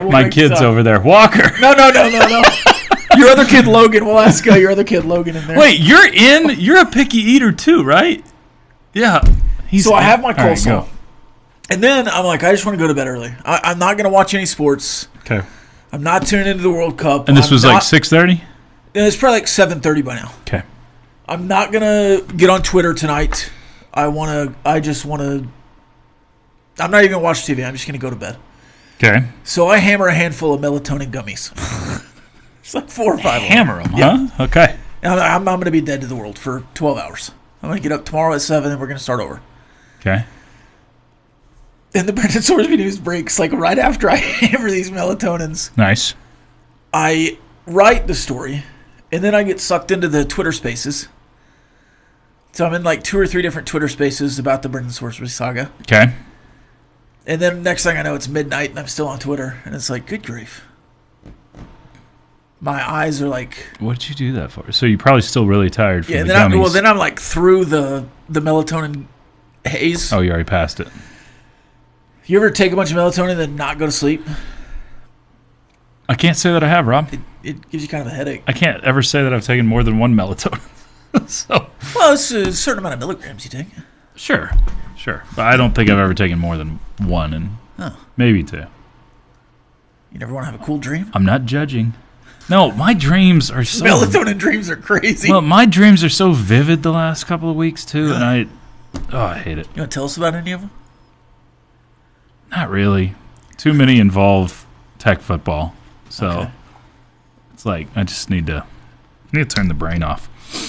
My kid's over there. Walker. No. Your other kid, Logan. We'll ask your other kid, Logan, in there. Wait, you're a picky eater too, right? Yeah. So I have my coleslaw. Right, and then I'm like, I just want to go to bed early. I'm not going to watch any sports. okay. I'm not tuning into the World Cup. And this was like 6:30? It's probably like 7:30 by now. Okay. I'm not going to get on Twitter tonight. I'm not even going to watch TV. I'm just going to go to bed. Okay. So I hammer a handful of melatonin gummies. It's like 4 or 5 Hammer them, Yeah. huh? Okay. And I'm going to be dead to the world for 12 hours. I'm going to get up tomorrow at 7 and we're going to start over. Okay. And the Brendan Sorsby news breaks like right after I hammer these melatonins. Nice. I write the story, and then I get sucked into the Twitter Spaces. So I'm in like 2 or 3 different Twitter Spaces about the Brendan Sorsby saga. Okay. And then next thing I know, it's midnight, and I'm still on Twitter, and it's like, good grief. My eyes are like... What did you do that for? So you're probably still really tired from Yeah, the then gummies. then I'm like through the melatonin haze. Oh, you already passed it. You ever take a bunch of melatonin and then not go to sleep? I can't say that I have, Rob. It gives you kind of a headache. I can't ever say that I've taken more than one melatonin. So Well, it's a certain amount of milligrams you take. Sure. But I don't think I've ever taken more than one, and maybe 2. You never want to have a cool dream? I'm not judging. No, my dreams are so... Melatonin dreams are crazy. Well, my dreams are so vivid the last couple of weeks, too, and I hate it. You want to tell us about any of them? Not really. Too many involve tech football, so it's like I just need to turn the brain off.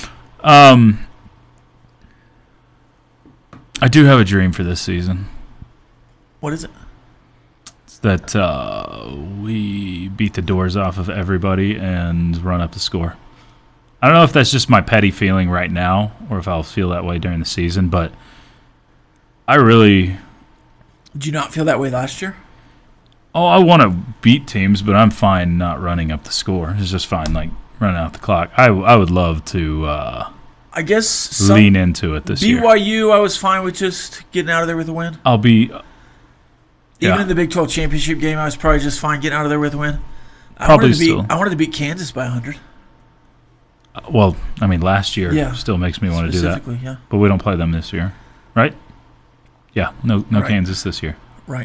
I do have a dream for this season. What is it? It's that we beat the doors off of everybody and run up the score. I don't know if that's just my petty feeling right now or if I'll feel that way during the season, but I really... Did you not feel that way last year? Oh, I want to beat teams, but I'm fine not running up the score. It's just fine, like, running out the clock. I would love to I guess lean into it this year. BYU, I was fine with just getting out of there with a win. I'll be... Even in the Big 12 championship game, I was probably just fine getting out of there with a win. I wanted to beat Kansas by 100. Well, I mean, last year still makes me want to do that. Yeah. But we don't play them this year, right? Yeah, no Right. Kansas this year. Right.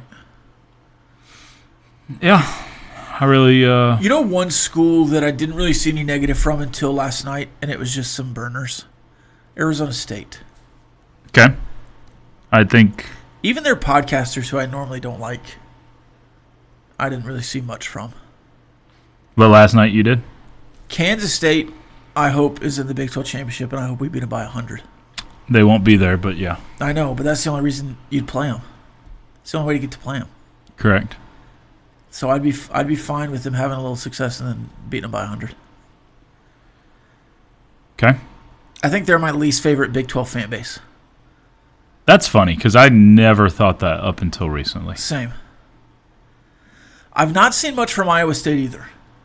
Yeah, I really... You know one school that I didn't really see any negative from until last night, and it was just some burners? Arizona State. Okay. I think... Even their podcasters, who I normally don't like, I didn't really see much from. But last night you did? Kansas State, I hope, is in the Big 12 championship, and I hope we beat them by 100. They won't be there, but yeah. I know, but that's the only reason you'd play them. It's the only way to get to play them. Correct. So I'd be fine with them having a little success and then beating them by 100. Okay. I think they're my least favorite Big 12 fan base. That's funny, because I never thought that up until recently. Same. I've not seen much from Iowa State either.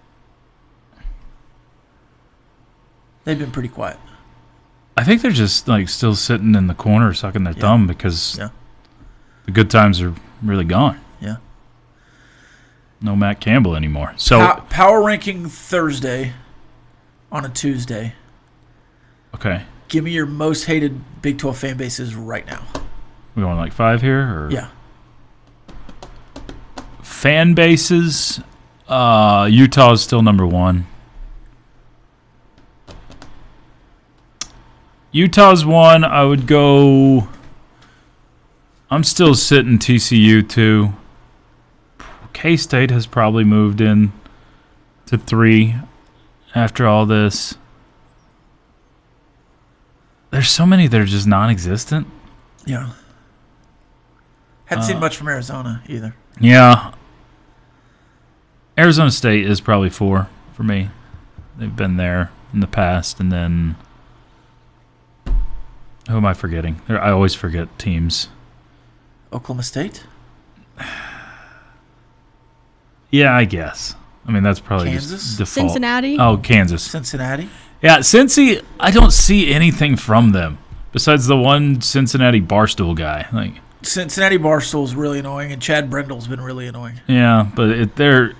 They've been pretty quiet. I think they're just like still sitting in the corner sucking their thumb because the good times are really gone. Yeah. No Matt Campbell anymore. So Power ranking Thursday on a Tuesday. Okay. Give me your most hated Big 12 fan bases right now. We going like 5 here? Or? Yeah. Fan bases, Utah is still number 1. Utah's 1. I would go... I'm still sitting TCU 2. K-State has probably moved in to 3 after all this. There's so many that are just non-existent. Yeah. Haven't seen much from Arizona either. Yeah. Arizona State is probably 4 for me. They've been there in the past. And then... Who am I forgetting? I always forget teams. Oklahoma State? Yeah, I guess. I mean, that's probably Kansas? just default. Cincinnati? Oh, Kansas. Cincinnati? Yeah, I don't see anything from them besides the one Cincinnati Barstool guy. Like, Cincinnati Barstool is really annoying, and Chad Brendel's been really annoying. Yeah, but they're